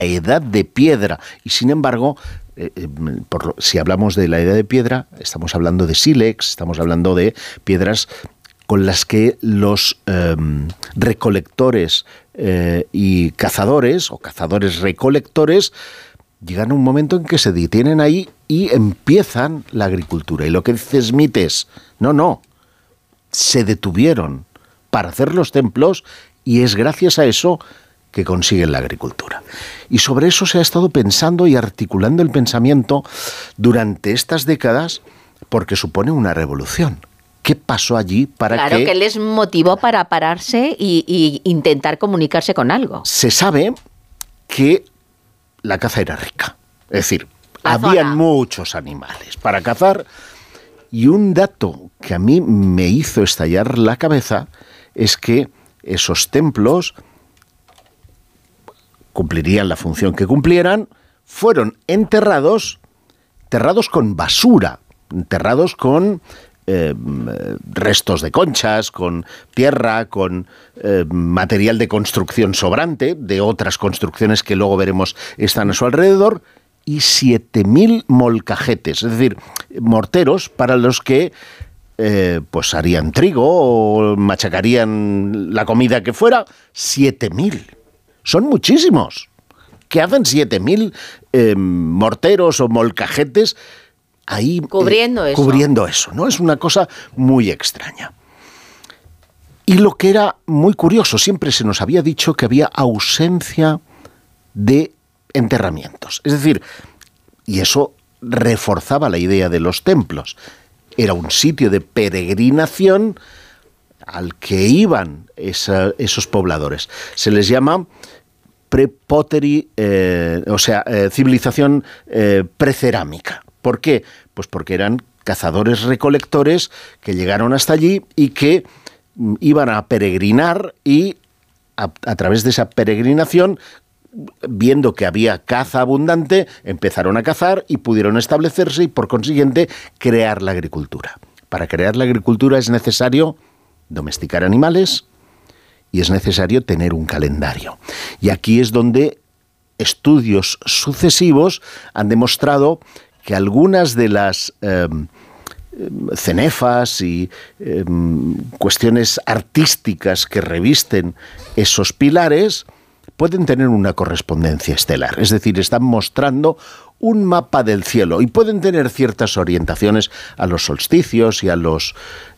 edad de piedra. Y sin embargo, si hablamos de la edad de piedra, estamos hablando de sílex, estamos hablando de piedras con las que los recolectores y cazadores, o cazadores recolectores, llegan a un momento en que se detienen ahí y empiezan la agricultura. Y lo que dice Smith es, no, se detuvieron para hacer los templos y es gracias a eso que consiguen la agricultura. Y sobre eso se ha estado pensando y articulando el pensamiento durante estas décadas porque supone una revolución. ¿Qué pasó allí para Claro, que les motivó para pararse y intentar comunicarse con algo. Se sabe que la caza era rica. Es decir, habían muchos animales para cazar. Y un dato que a mí me hizo estallar la cabeza es que esos templos cumplirían la función que cumplieran, fueron enterrados con basura, enterrados con restos de conchas, con tierra, con material de construcción sobrante, de otras construcciones que luego veremos están a su alrededor, y 7.000 molcajetes, es decir, morteros para los que pues harían trigo o machacarían la comida que fuera. 7.000. Son muchísimos. ¿Qué hacen 7.000 morteros o molcajetes ahí cubriendo eso, ¿no? Es una cosa muy extraña. Y lo que era muy curioso, siempre se nos había dicho que había ausencia de enterramientos. Es decir, y eso reforzaba la idea de los templos. Era un sitio de peregrinación al que iban esos pobladores. Se les llama pre-pottery, civilización precerámica. ¿Por qué? Pues porque eran cazadores-recolectores que llegaron hasta allí y que iban a peregrinar y a través de esa peregrinación, viendo que había caza abundante, empezaron a cazar y pudieron establecerse y, por consiguiente, crear la agricultura. Para crear la agricultura es necesario domesticar animales y es necesario tener un calendario. Y aquí es donde estudios sucesivos han demostrado que algunas de las cenefas y cuestiones artísticas que revisten esos pilares pueden tener una correspondencia estelar, es decir, están mostrando un mapa del cielo y pueden tener ciertas orientaciones a los solsticios y a los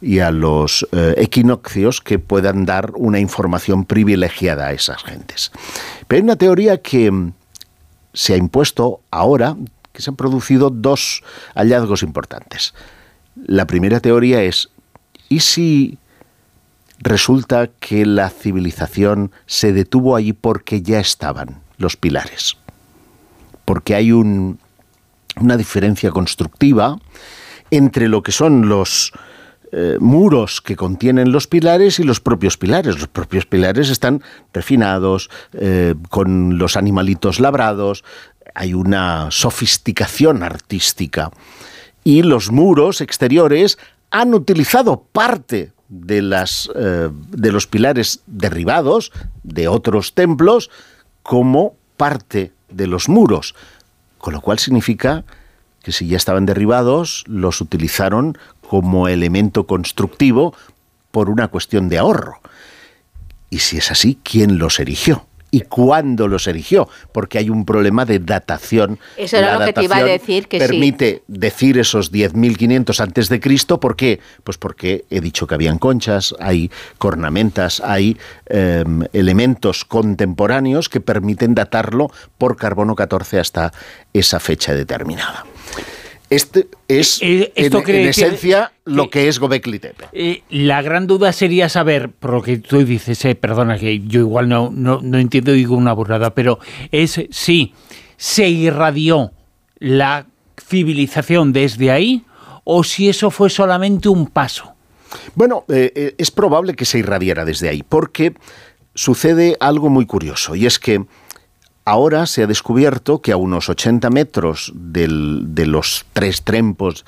equinoccios que puedan dar una información privilegiada a esas gentes. Pero hay una teoría que se ha impuesto ahora, que se han producido dos hallazgos importantes. La primera teoría es, ¿y si resulta que la civilización se detuvo allí porque ya estaban los pilares? Porque hay una diferencia constructiva entre lo que son los muros que contienen los pilares y los propios pilares. Los propios pilares están refinados, con los animalitos labrados, hay una sofisticación artística. Y los muros exteriores han utilizado parte de los pilares derribados de otros templos como parte de los muros, con lo cual significa que si ya estaban derribados, los utilizaron como elemento constructivo por una cuestión de ahorro. Y si es así, ¿quién los erigió? ¿Y cuándo los erigió? Porque hay un problema de datación. Eso era lo que te iba a decir, que permite decir esos 10.500 antes de Cristo. ¿Por qué? Pues porque he dicho que habían conchas, hay cornamentas, hay elementos contemporáneos que permiten datarlo por carbono 14 hasta esa fecha determinada. Este es, en esencia, lo que es Göbekli Tepe. La gran duda sería saber, por lo que tú dices, perdona, que yo igual no entiendo, digo una burrada, pero es si se irradió la civilización desde ahí o si eso fue solamente un paso. Bueno, es probable que se irradiara desde ahí, porque sucede algo muy curioso, y es que ahora se ha descubierto que a unos 80 metros de los tres templos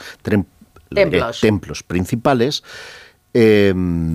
principales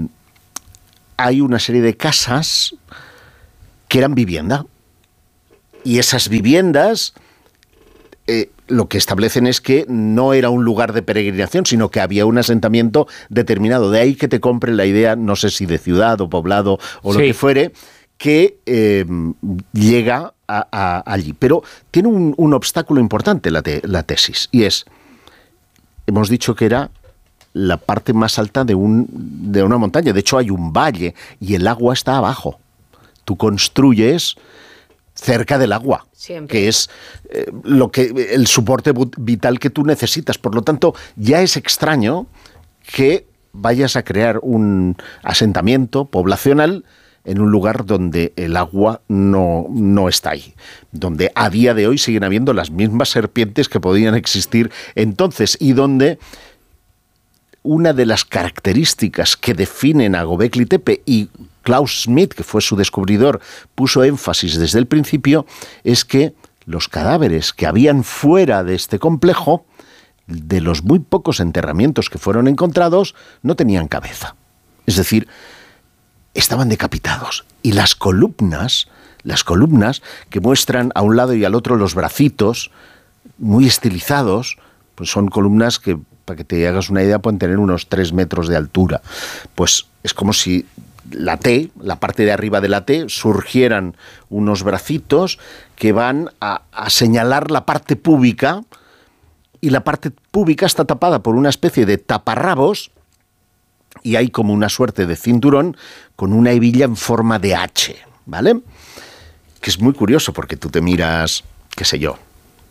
hay una serie de casas que eran vivienda. Y esas viviendas lo que establecen es que no era un lugar de peregrinación, sino que había un asentamiento determinado. De ahí que te compre la idea, no sé si de ciudad o poblado o lo que fuere, que llega allí. Pero tiene un obstáculo importante la tesis, y es, hemos dicho que era la parte más alta de una montaña. De hecho, hay un valle y el agua está abajo. Tú construyes cerca del agua, siempre, que es el soporte vital que tú necesitas. Por lo tanto, ya es extraño que vayas a crear un asentamiento poblacional en un lugar donde el agua no está ahí, donde a día de hoy siguen habiendo las mismas serpientes que podían existir entonces, y donde una de las características que definen a Göbekli Tepe, y Klaus Schmidt, que fue su descubridor, puso énfasis desde el principio, es que los cadáveres que habían fuera de este complejo, de los muy pocos enterramientos que fueron encontrados, no tenían cabeza. Es decir, estaban decapitados. Y las columnas que muestran a un lado y al otro los bracitos, muy estilizados, pues son columnas que, para que te hagas una idea, pueden tener unos 3 metros de altura. Pues es como si la parte de arriba de la T, surgieran unos bracitos que van a señalar la parte púbica, y la parte púbica está tapada por una especie de taparrabos, y hay como una suerte de cinturón con una hebilla en forma de H, ¿vale? Que es muy curioso, porque tú te miras, qué sé yo,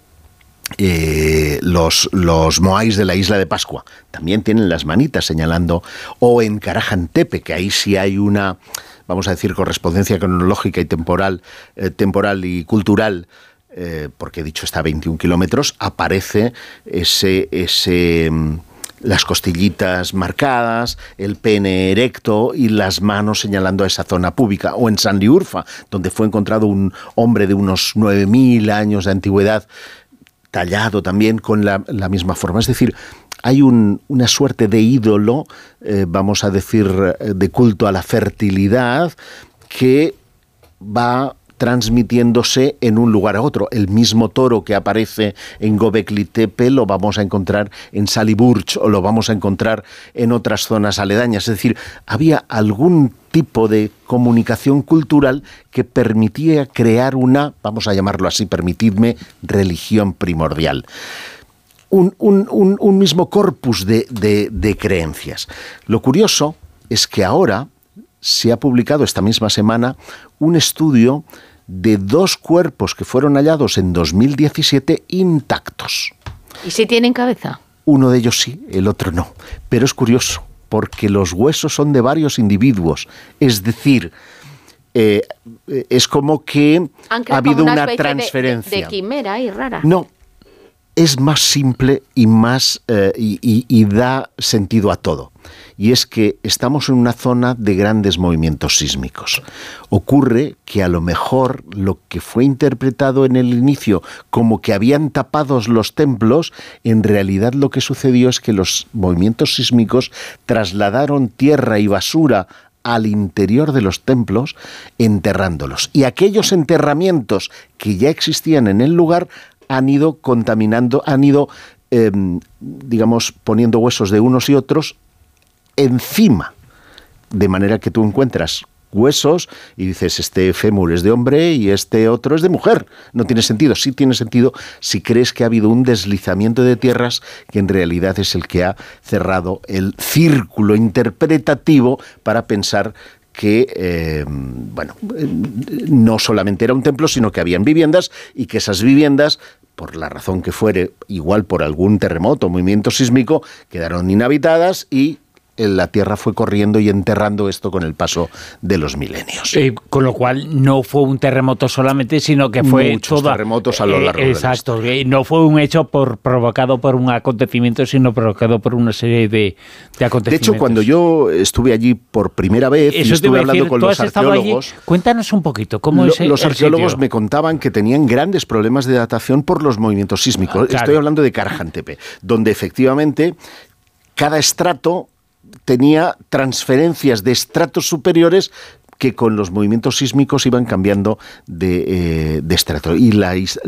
los moais de la isla de Pascua también tienen las manitas señalando, o en Karahan Tepe, que ahí sí hay una, vamos a decir, correspondencia cronológica y temporal y cultural, porque he dicho está a 21 kilómetros, aparece las costillitas marcadas, el pene erecto y las manos señalando a esa zona púbica. O en Sanliurfa, donde fue encontrado un hombre de unos 9.000 años de antigüedad, tallado también con la misma forma. Es decir, hay una suerte de ídolo, vamos a decir, de culto a la fertilidad, que va transmitiéndose en un lugar a otro. El mismo toro que aparece en Göbekli Tepe lo vamos a encontrar en Saliburch, o lo vamos a encontrar en otras zonas aledañas. Es decir, había algún tipo de comunicación cultural que permitía crear una, vamos a llamarlo así, permitidme, religión primordial. Un mismo corpus de creencias. Lo curioso es que ahora se ha publicado esta misma semana un estudio de 2 cuerpos que fueron hallados en 2017 intactos. ¿Y si tienen cabeza? Uno de ellos sí, el otro no. Pero es curioso, porque los huesos son de varios individuos. Es decir, es como que ha habido una transferencia. De quimera y rara. No, es más simple y más y da sentido a todo. Y es que estamos en una zona de grandes movimientos sísmicos. Ocurre que a lo mejor lo que fue interpretado en el inicio como que habían tapado los templos, en realidad lo que sucedió es que los movimientos sísmicos trasladaron tierra y basura al interior de los templos, enterrándolos. Y aquellos enterramientos que ya existían en el lugar han ido contaminando, digamos, poniendo huesos de unos y otros encima, de manera que tú encuentras huesos y dices, este fémur es de hombre y este otro es de mujer. No tiene sentido. Sí tiene sentido si crees que ha habido un deslizamiento de tierras que en realidad es el que ha cerrado el círculo interpretativo para pensar que, no solamente era un templo, sino que habían viviendas, y que esas viviendas, por la razón que fuere, igual por algún terremoto o movimiento sísmico, quedaron inhabitadas y la tierra fue corriendo y enterrando esto con el paso de los milenios. Con lo cual no fue un terremoto solamente, sino que fue muchos terremotos a lo largo de la historia. Exacto, no fue un hecho provocado por un acontecimiento, sino provocado por una serie de acontecimientos. De hecho, cuando yo estuve allí por primera vez y estuve hablando con los arqueólogos... Cuéntanos un poquito, ¿cómo es los arqueólogos me contaban que tenían grandes problemas de datación por los movimientos sísmicos. Claro. Estoy hablando de Karahan Tepe, donde efectivamente cada estrato tenía transferencias de estratos superiores que con los movimientos sísmicos iban cambiando de estrato. Y